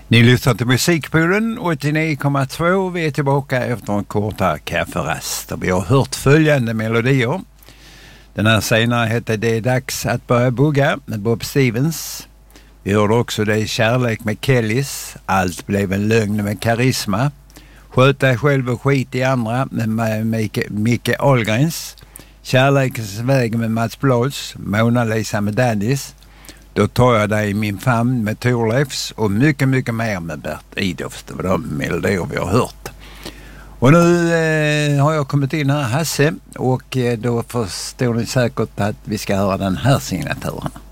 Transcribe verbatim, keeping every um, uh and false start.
Ni lyssnar till Musikpodden åttionio komma två. Vi är tillbaka efter en korta kafferast. Vi har hört följande melodier. Den här senare hette Det är dags att börja bugga med Bob Stevens. Vi hörde också Det är kärlek med Kellys. Allt blev en lögn med Karisma. Sköt dig själv och skit i andra med Micke, Micke Ahlgrens. Kärlekens väg med Mats Blads. Mona Lisa med Daddys. Då tar jag dig i min famn med Thorleifs och mycket, mycket mer med Bert Idolfs. Det var de melodier vi har hört. Och nu eh, har jag kommit in här, Hasse, och eh, då förstår ni säkert att vi ska höra den här signaturen.